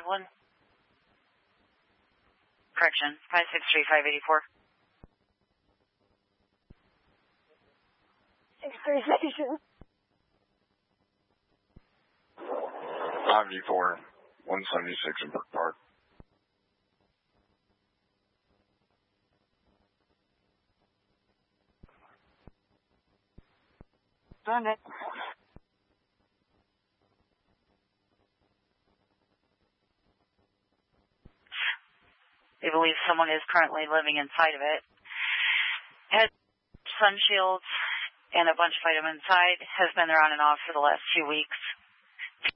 551. Correction, 563-584. 6-3 station. 5D4, 176 in Brook Park. Done it. They believe someone is currently living inside of it. Had sun shields and a bunch of items inside. Has been there on and off for the last few weeks.